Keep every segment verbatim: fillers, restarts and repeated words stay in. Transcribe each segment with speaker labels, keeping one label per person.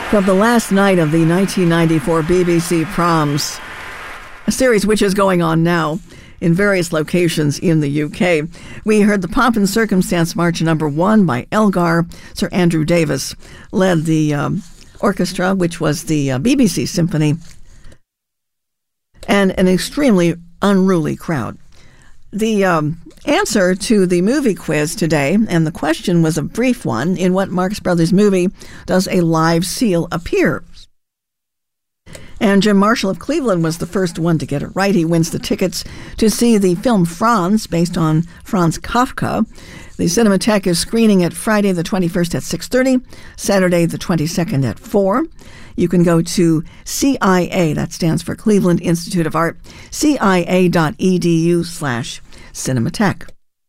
Speaker 1: From the last night of the nineteen ninety-four B B C Proms, a series which is going on now in various locations in the U K, we heard the Pomp and Circumstance March number one by Elgar. Sir Andrew Davis led the um, orchestra, which was the uh, B B C Symphony, and an extremely unruly crowd. The um, answer to the movie quiz today, and the question was a brief one: in what Marx Brothers movie does a live seal appear? And Jim Marshall of Cleveland was the first one to get it right. He wins the tickets to see the film Franz, based on Franz Kafka. The Cinematheque is screening it Friday the twenty-first at six thirty, Saturday the twenty-second at four. You can go to C I A, that stands for Cleveland Institute of Art, C I A dot E D U slash Cinematheque.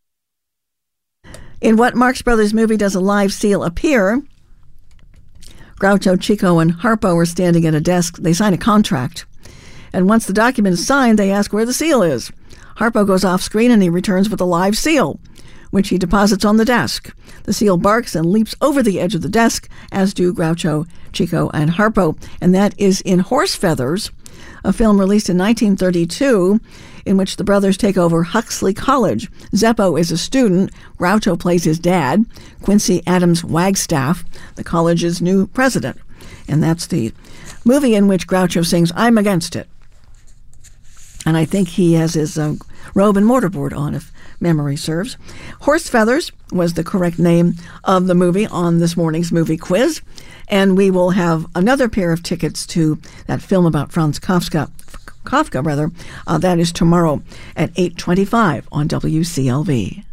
Speaker 1: In what Marx Brothers movie does a live seal appear? Groucho, Chico, and Harpo are standing at a desk. They sign a contract. And once the document is signed, they ask where the seal is. Harpo goes off screen and he returns with a live seal, which he deposits on the desk. The seal barks and leaps over the edge of the desk, as do Groucho, Chico, and Harpo. And that is in Horse Feathers, a film released in nineteen thirty-two, in which the brothers take over Huxley College. Zeppo is a student. Groucho plays his dad, Quincy Adams Wagstaff, the college's new president. And that's the movie in which Groucho sings, "I'm Against It." And I think he has his uh, robe and mortarboard on, if memory serves. Horse Feathers was the correct name of the movie on this morning's movie quiz. And we will have another pair of tickets to that film about Franz Kafka, Kafka rather. Uh, that is tomorrow at eight twenty-five on W C L V.